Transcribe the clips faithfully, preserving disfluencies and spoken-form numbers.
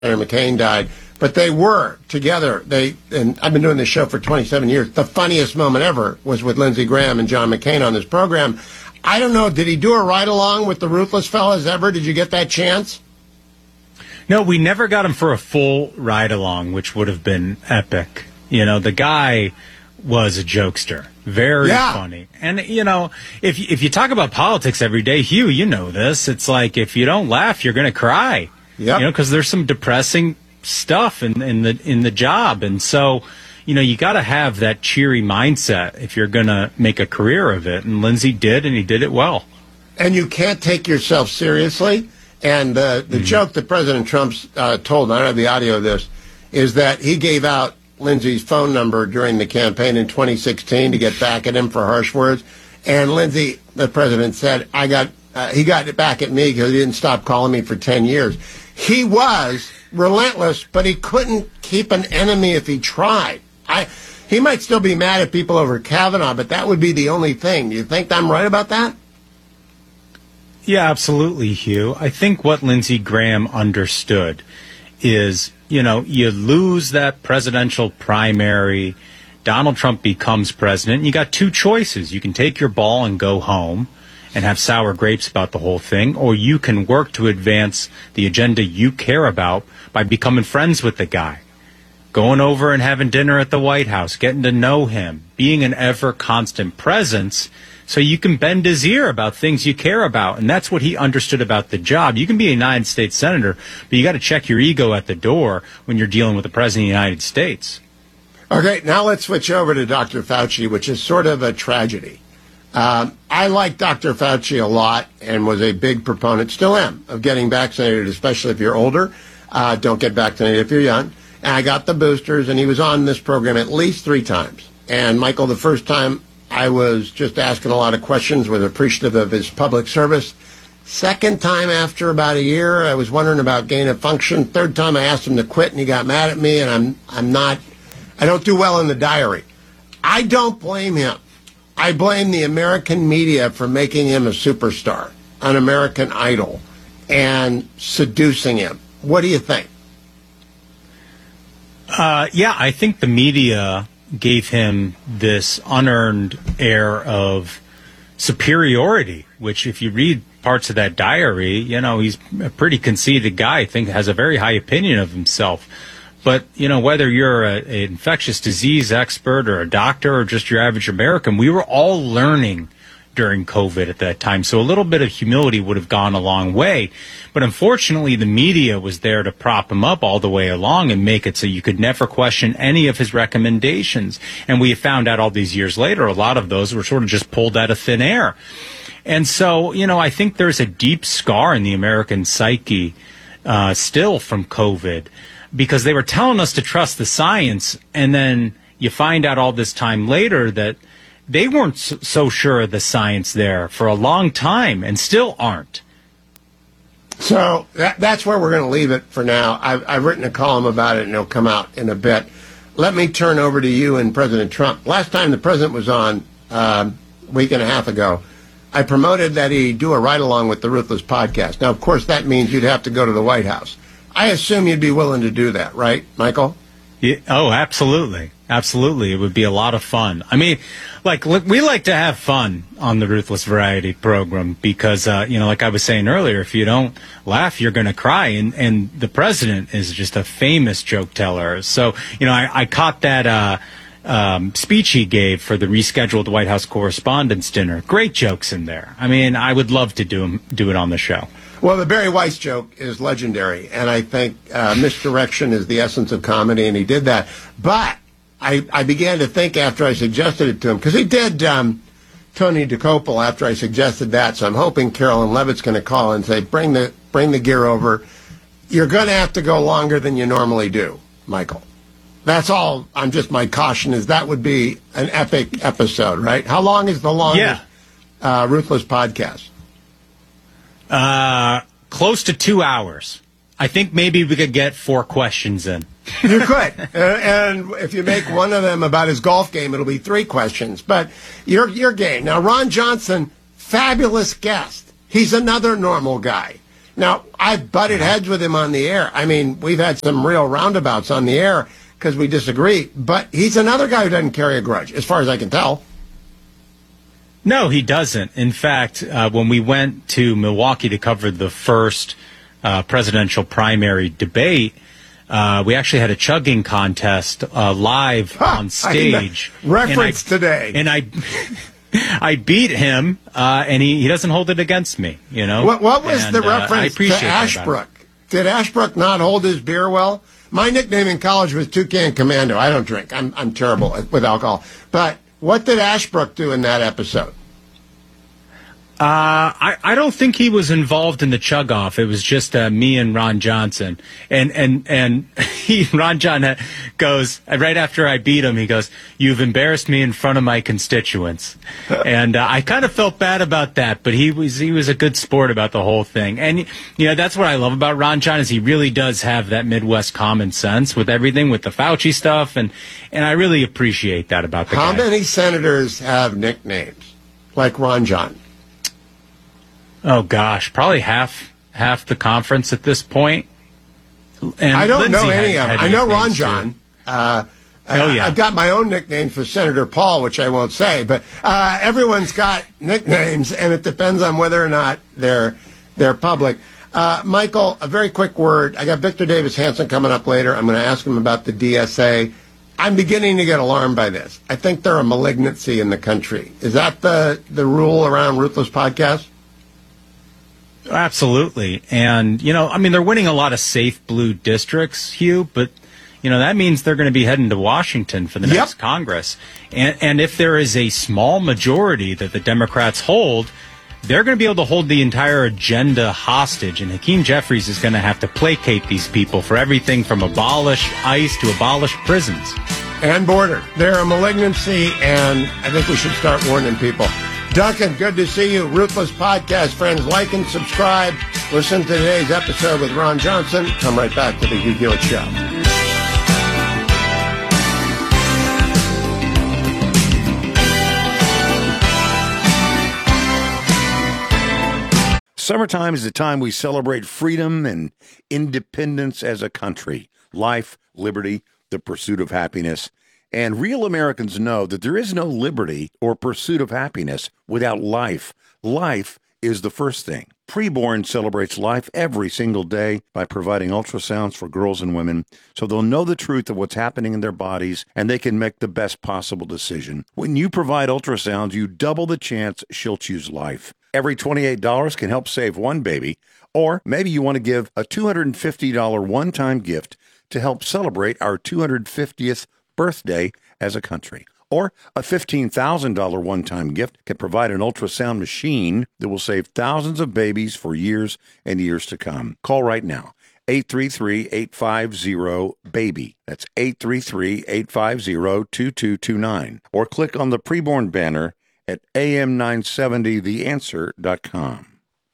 McCain died, but they were together. They and I've been doing this show for twenty-seven years. The funniest moment ever was with Lindsey Graham and John McCain on this program. I don't know, did he do a ride-along with the Ruthless Fellas ever? Did you get that chance? No, we never got him for a full ride-along, which would have been epic. You know, the guy was a jokester. Very yeah. funny. And, you know, if, if you talk about politics every day, Hugh, you know this. It's like if you don't laugh, you're going to cry. Yep. You know, because there's some depressing stuff in, in the in the job. And so, you know, you got to have that cheery mindset if you're going to make a career of it. And Lindsey did, and he did it well. And you can't take yourself seriously. And uh, the mm-hmm. joke that President Trump uh, told, I don't have the audio of this, is that he gave out Lindsey's phone number during the campaign in twenty sixteen to get back at him for harsh words. And Lindsey, the president, said, I got uh, he got it back at me because he didn't stop calling me for ten years. He was relentless, but he couldn't keep an enemy if he tried. I, he might still be mad at people over Kavanaugh, but that would be the only thing. Do you think I'm right about that? Yeah, absolutely, Hugh. I think what Lindsey Graham understood is, you know, you lose that presidential primary, Donald Trump becomes president, you got two choices. You can take your ball and go home and have sour grapes about the whole thing, or you can work to advance the agenda you care about by becoming friends with the guy, going over and having dinner at the White House, getting to know him, being an ever-constant presence so you can bend his ear about things you care about. And that's what he understood about the job. You can be a United States senator, but you got to check your ego at the door when you're dealing with the President of the United States. Okay, now let's switch over to Doctor Fauci, which is sort of a tragedy. Um, I like Doctor Fauci a lot and was a big proponent, still am, of getting vaccinated, especially if you're older. Uh, don't get vaccinated if you're young. And I got the boosters, and he was on this program at least three times. And, Michael, the first time I was just asking a lot of questions, was appreciative of his public service. Second time after about a year, I was wondering about gain of function. Third time I asked him to quit, and he got mad at me, and I'm I'm not, I don't do well in the diary. I don't blame him. I blame the American media for making him a superstar, an American Idol, and seducing him. What do you think? Uh, yeah, I think the media gave him this unearned air of superiority, which if you read parts of that diary, you know, he's a pretty conceited guy, I think has a very high opinion of himself. But, you know, whether you're an infectious disease expert or a doctor or just your average American, we were all learning during COVID at that time. So a little bit of humility would have gone a long way. But unfortunately, the media was there to prop him up all the way along and make it so you could never question any of his recommendations. And we found out all these years later, a lot of those were sort of just pulled out of thin air. And so, you know, I think there's a deep scar in the American psyche uh, still from COVID, because they were telling us to trust the science, and then you find out all this time later that they weren't so sure of the science there for a long time and still aren't. So that, that's where we're going to leave it for now. I've, I've written a column about it, and it'll come out in a bit. Let me turn over to you and President Trump. Last time the president was on, um, a week and a half ago, I promoted that he do a ride-along with the Ruthless podcast. Now, of course, that means you'd have to go to the White House. I assume you'd be willing to do that, right, Michael? Yeah, oh, absolutely. Absolutely. It would be a lot of fun. I mean, like, look, we like to have fun on the Ruthless Variety program because, uh, you know, like I was saying earlier, if you don't laugh, you're going to cry. And, and the president is just a famous joke teller. So, you know, I, I caught that uh, um, speech he gave for the rescheduled White House Correspondents' Dinner. Great jokes in there. I mean, I would love to do, 'em, do it on the show. Well, the Barry Weiss joke is legendary, and I think uh, misdirection is the essence of comedy, and he did that. But I, I began to think after I suggested it to him, because he did um, Tony Dokoupil after I suggested that, so I'm hoping Carolyn Levitt's going to call and say, bring the bring the gear over. You're going to have to go longer than you normally do, Michael. That's all. I'm just, my caution is that would be an epic episode, right? How long is the longest yeah. uh, Ruthless podcast? Uh, close to two hours. I think maybe we could get four questions in. You could. uh, and if you make one of them about his golf game, it'll be three questions. But your your game. Now, Ron Johnson, fabulous guest. He's another normal guy. Now, I've butted heads with him on the air. I mean, we've had some real roundabouts on the air because we disagree. But he's another guy who doesn't carry a grudge, as far as I can tell. No, he doesn't. In fact, uh, when we went to Milwaukee to cover the first uh, presidential primary debate, uh, we actually had a chugging contest uh, live huh, on stage. Reference and I, today. And I I beat him, uh, and he, he doesn't hold it against me, you know. What, what was and, the uh, reference to Ashbrook? Did Ashbrook not hold his beer well? My nickname in college was Toucan Commando. I don't drink. I'm, I'm terrible with alcohol. But what did Ashbrook do in that episode? Uh, I, I don't think he was involved in the chug off. It was just uh, me and Ron Johnson. And and and he, Ron John goes, right after I beat him, he goes, "You've embarrassed me in front of my constituents." And uh, I kind of felt bad about that, but he was he was a good sport about the whole thing. And, you know, that's what I love about Ron John is he really does have that Midwest common sense with everything, with the Fauci stuff. And, and I really appreciate that about the How guy. many senators have nicknames like Ron John? Oh gosh, probably half half the conference at this point. And I don't Lindsey know any had, of them. had I know Ron nicknames, John. Uh, oh yeah, I've got my own nickname for Senator Paul, which I won't say, but uh, everyone's got nicknames, and it depends on whether or not they're they're public. Uh, Michael, a very quick word. I got Victor Davis Hanson coming up later. I'm going to ask him about the D S A. I'm beginning to get alarmed by this. I think they're a malignancy in the country. Is that the the rule around Ruthless Podcast? Absolutely. And, you know, I mean, they're winning a lot of safe blue districts, Hugh, but, you know, that means they're going to be heading to Washington for the Yep. next Congress. And, and if there is a small majority that the Democrats hold, they're going to be able to hold the entire agenda hostage. And Hakeem Jeffries is going to have to placate these people for everything from abolish ICE to abolish prisons. And border. They're a malignancy, and I think we should start warning people. Duncan, good to see you. Ruthless Podcast, friends. Like and subscribe. Listen to today's episode with Ron Johnson. Come right back to the Hugh Hewitt Show. Summertime is the time we celebrate freedom and independence as a country. Life, liberty, the pursuit of happiness. And real Americans know that there is no liberty or pursuit of happiness without life. Life is the first thing. Preborn celebrates life every single day by providing ultrasounds for girls and women so they'll know the truth of what's happening in their bodies and they can make the best possible decision. When you provide ultrasounds, you double the chance she'll choose life. Every twenty-eight dollars can help save one baby, or maybe you want to give a two hundred fifty dollars one-time gift to help celebrate our two hundred fiftieth birthday as a country. Or a fifteen thousand dollars one-time gift can provide an ultrasound machine that will save thousands of babies for years and years to come. Call right now, eight three three, eight five zero, BABY. That's eight three three, eight five zero, two two two nine. Or click on the preborn banner at A M nine seventy the answer dot com.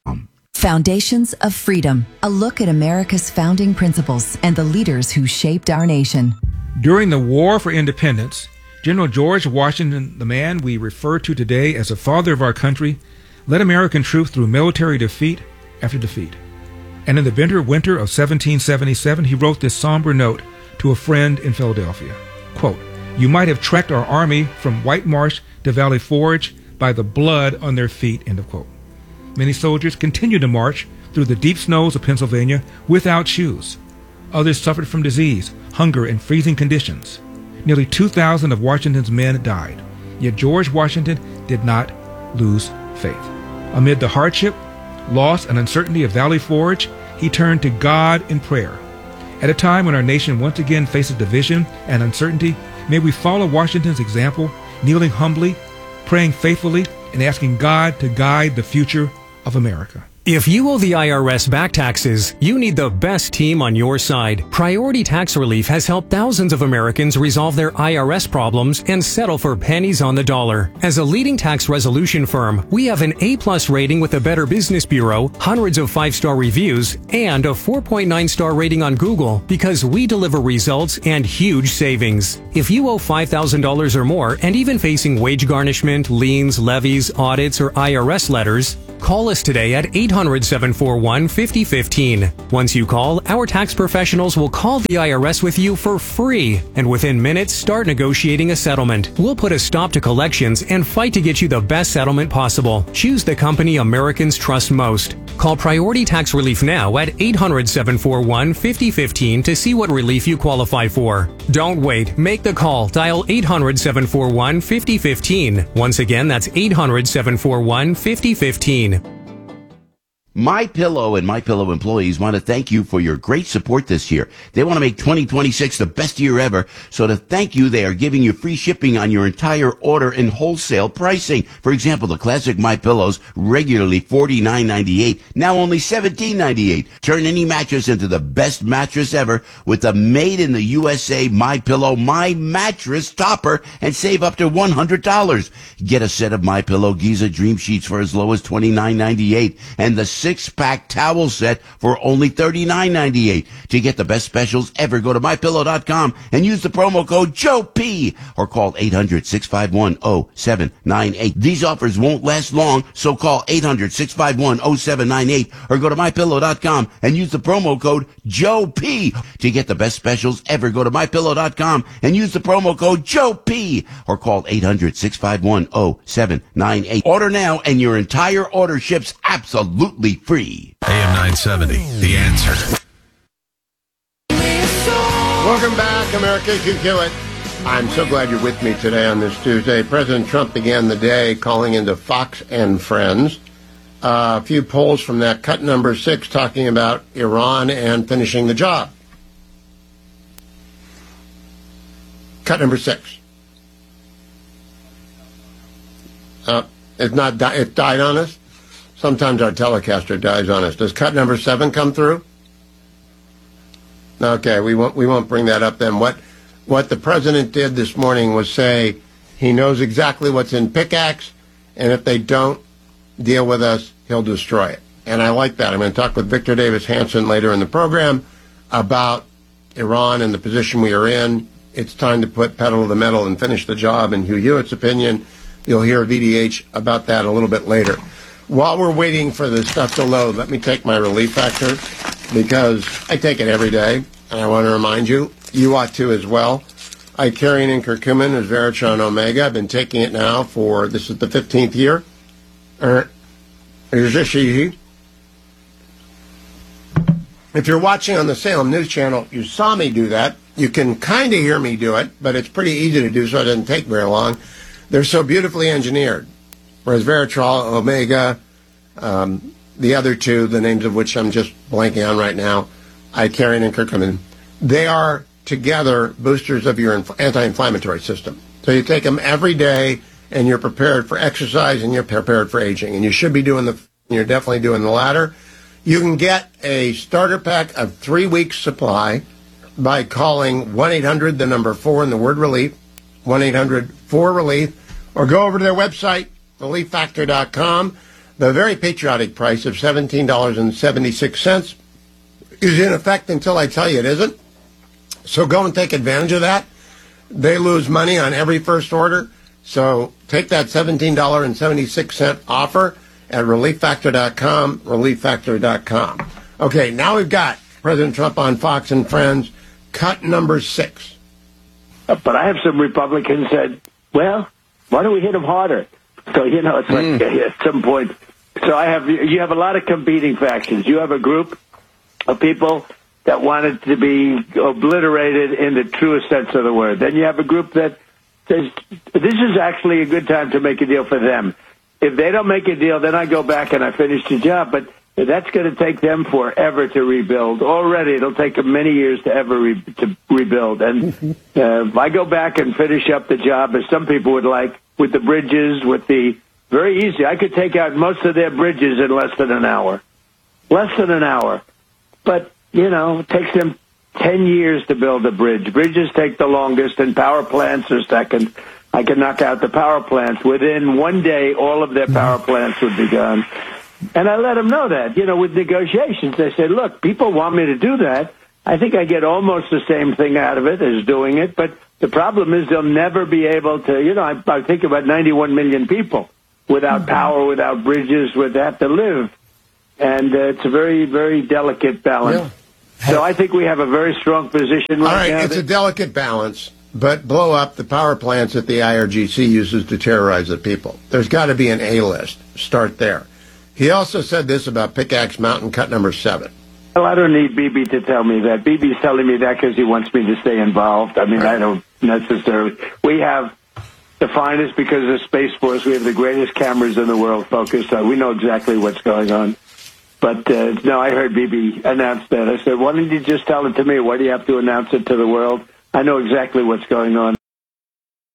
Foundations of Freedom, a look at America's founding principles and the leaders who shaped our nation. During the War for Independence, General George Washington, the man we refer to today as the father of our country, led American troops through military defeat after defeat. And in the bitter winter of seventeen seventy-seven, he wrote this somber note to a friend in Philadelphia. Quote, "You might have trekked our army from White Marsh to Valley Forge by the blood on their feet," end of quote. Many soldiers continued to march through the deep snows of Pennsylvania without shoes. Others suffered from disease, hunger, and freezing conditions. Nearly two thousand of Washington's men died, yet George Washington did not lose faith. Amid the hardship, loss, and uncertainty of Valley Forge, he turned to God in prayer. At a time when our nation once again faces division and uncertainty, may we follow Washington's example, kneeling humbly, praying faithfully, and asking God to guide the future of America. If you owe the I R S back taxes, you need the best team on your side. Priority Tax Relief has helped thousands of Americans resolve their I R S problems and settle for pennies on the dollar. As a leading tax resolution firm, we have an A-plus rating with the Better Business Bureau, hundreds of five-star reviews, and a four point nine star rating on Google because we deliver results and huge savings. If you owe five thousand dollars or more and even facing wage garnishment, liens, levies, audits, or I R S letters, Call us today at eight hundred, seven four one, five oh one five. Once you call, our tax professionals will call the I R S with you for free, and within minutes, start negotiating a settlement. We'll put a stop to collections and fight to get you the best settlement possible. Choose the company Americans trust most. Call Priority Tax Relief now at eight hundred, seven four one, five oh one five to see what relief you qualify for. Don't wait. Make the call. Dial eight hundred, seven four one, five oh one five. Once again, that's eight hundred, seven four one, five oh one five. MyPillow and MyPillow employees want to thank you for your great support this year. They want to make twenty twenty-six the best year ever. So to thank you, they are giving you free shipping on your entire order in wholesale pricing. For example, the classic MyPillows, regularly forty-nine ninety-eight, now only seventeen ninety-eight. Turn any mattress into the best mattress ever with the made in the U S A MyPillow My Mattress Topper and save up to one hundred dollars. Get a set of MyPillow Giza Dream Sheets for as low as twenty-nine ninety-eight and the six-pack towel set for only thirty-nine ninety-eight. To get the best specials ever, go to my pillow dot com and use the promo code Joe P or call eight hundred, six five one, oh seven nine eight. These offers won't last long, so call eight hundred, six five one, oh seven nine eight or go to my pillow dot com and use the promo code Joe P. To get the best specials ever, go to my pillow dot com and use the promo code Joe P or call eight hundred, six five one, oh seven nine eight. Order now and your entire order ships absolutely free. A M nine seventy, The Answer. Welcome back, America. You can do it. I'm so glad you're with me today on this Tuesday. President Trump began the day calling into Fox and Friends. Uh, a few polls from that. Cut number six talking about Iran and finishing the job. Cut number six. Uh, it's not. Di- it died on us. Sometimes our Telecaster dies on us. Does cut number seven come through? Okay, we won't we won't bring that up then. What what the president did this morning was say he knows exactly what's in pickaxe, and if they don't deal with us, he'll destroy it. And I like that. I'm going to talk with Victor Davis Hanson later in the program about Iran and the position we are in. It's time to put pedal to the metal and finish the job. In Hugh Hewitt's opinion, you'll hear V D H about that a little bit later. While we're waiting for the stuff to load, let me take my relief factor, because I take it every day, and I want to remind you, you ought to as well. Icarian and curcumin is Veritron Omega. I've been taking it now for, this is the fifteenth year. Er, If you're watching on the Salem News Channel, you saw me do that. You can kind of hear me do it, but it's pretty easy to do, so it doesn't take very long. They're so beautifully engineered. Whereas Veritron Omega, um, the other two, the names of which I'm just blanking on right now, Icarian and curcumin, they are together boosters of your inf- anti-inflammatory system. So you take them every day, and you're prepared for exercise, and you're prepared for aging. And you should be doing the, you're definitely doing the latter. You can get a starter pack of three weeks supply by calling one eight hundred, the number four, and the word relief, one eight hundred four relief, or go over to their website, relief factor dot com. The very patriotic price of seventeen dollars and seventy-six cents is in effect until I tell you it isn't. So go and take advantage of that. They lose money on every first order. So take that seventeen dollars and seventy-six cents offer at relief factor dot com, relief factor dot com. Okay, now we've got President Trump on Fox and Friends, cut number six. But I have some Republicans said, well, why don't we hit them harder? So, you know, it's like mm. at some point. So I have, you have a lot of competing factions. You have a group of people that wanted to be obliterated in the truest sense of the word. Then you have a group that says, this is actually a good time to make a deal for them. If they don't make a deal, then I go back and I finish the job. But that's going to take them forever to rebuild. Already, it'll take them many years to ever re- to rebuild. And uh, if I go back and finish up the job, as some people would like, with the bridges, with the very easy. I could take out most of their bridges in less than an hour. Less than an hour. But, you know, it takes them ten years to build a bridge. Bridges take the longest, and power plants are second. I can knock out the power plants. Within one day, all of their power plants would be gone. And I let them know that, you know, with negotiations. They said, look, people want me to do that. I think I get almost the same thing out of it as doing it. But the problem is they'll never be able to, you know, I, I think about ninety-one million people. without power, without bridges, would have to live. And uh, it's a very, very delicate balance. Yeah. So I think we have a very strong position right now. All right, now it's that- a delicate balance, but blow up the power plants that the I R G C uses to terrorize the people. There's got to be an A list. Start there. He also said this about Pickaxe Mountain cut number seven. Well, I don't need Bibi to tell me that. Bibi's telling me that because he wants me to stay involved. I mean, right. I don't necessarily. We have the finest, because of Space Force, we have the greatest cameras in the world focused on. We know exactly what's going on. But, uh, no, I heard Bibi announce that. I said, why didn't you just tell it to me? Why do you have to announce it to the world? I know exactly what's going on.